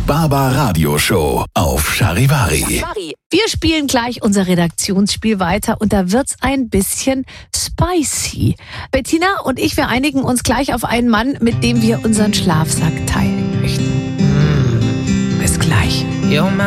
Baba Radio Show auf Charivari. Wir spielen gleich unser Redaktionsspiel weiter und da wird's ein bisschen spicy. Bettina und ich, wir einigen uns gleich auf einen Mann, mit dem wir unseren Schlafsack teilen möchten. Bis gleich.